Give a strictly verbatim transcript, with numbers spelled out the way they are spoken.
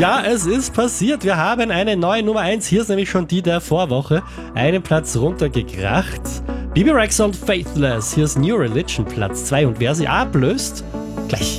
Ja, es ist passiert. Wir haben eine neue Nummer eins. Hier ist nämlich schon die der Vorwoche. Einen Platz runtergekracht. Bibi Rexa und Faithless. Hier ist New Religion, Platz zwei. Und wer sie ablöst, gleich.